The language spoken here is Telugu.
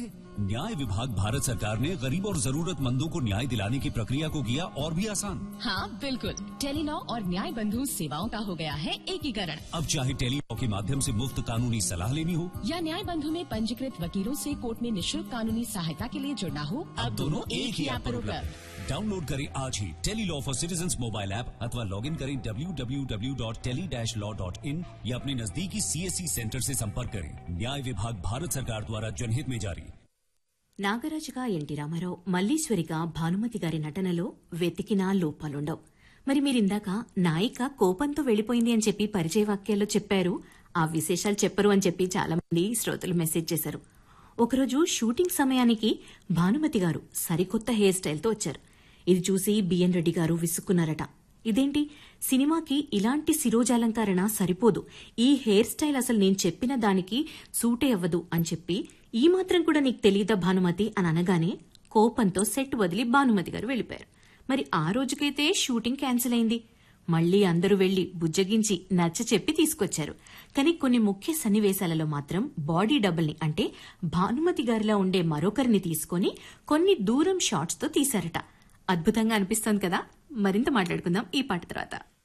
न्याय विभाग भारत सरकार ने गरीब और जरूरतमंदों को न्याय दिलाने की प्रक्रिया को किया और भी आसान। हाँ बिल्कुल, टेलीलॉ और न्याय बंधु सेवाओं का हो गया है एकीकरण। अब चाहे टेलीलॉ के माध्यम से मुफ्त कानूनी सलाह लेनी हो या न्याय बंधु में पंजीकृत वकीलों से कोर्ट में निःशुल्क कानूनी सहायता के लिए जुड़ना हो, अब दोनों एक ही ऐप पर उपलब्ध। डाउनलोड करें आज ही Tele-Law for citizens mobile app अथवा लॉग इन करें www.tele-law.in या अपने नजदीकी CSC सेंटर से संपर्क करें। न्याय विभाग भारत सरकार द्वारा जनहित में जारी। నాగరాజుగా ఎన్టీ రామారావు, మల్లీశ్వరిగా భానుమతి గారి నటనలో వెతికినా లోపాలుండవు. మరి మీరిందాక నాయిక కోపంతో వెళ్లిపోయింది అని చెప్పి పరిచయ వాక్యాల్లో చెప్పారు, ఆ విశేషాలు చెప్పరు అని చెప్పి చాలా మంది శ్రోతలు మెసేజ్ చేశారు. ఒకరోజు షూటింగ్ సమయానికి భానుమతి గారు సరికొత్త హెయిర్ స్టైల్తో వచ్చారు. ఇది చూసి బిఎన్ రెడ్డి గారు విసుక్కున్నారట. ఇదేంటి, సినిమాకి ఇలాంటి శిరోజాలంకరణ సరిపోదు, ఈ హెయిర్ స్టైల్ అసలు నేను చెప్పిన దానికి సూటే అవ్వదు అని చెప్పి, ఈ మాత్రం కూడా నీకు తెలీదా భానుమతి అని అనగానే కోపంతో సెట్ వదిలి భానుమతి గారు వెళ్లిపోయారు. మరి ఆ రోజుకైతే షూటింగ్ క్యాన్సిల్ అయింది. మళ్లీ అందరూ వెళ్లి బుజ్జగించి నచ్చ చెప్పి తీసుకొచ్చారు. కానీ కొన్ని ముఖ్య సన్నివేశాలలో మాత్రం బాడీ డబుల్ ని, అంటే భానుమతి గారిలా ఉండే మరొకరిని తీసుకుని కొన్ని దూరం షాట్స్ తో తీశారట. అద్భుతంగా అనిపిస్తోంది కదా. మరింత మాట్లాడుకుందాం ఈ పాట తర్వాత.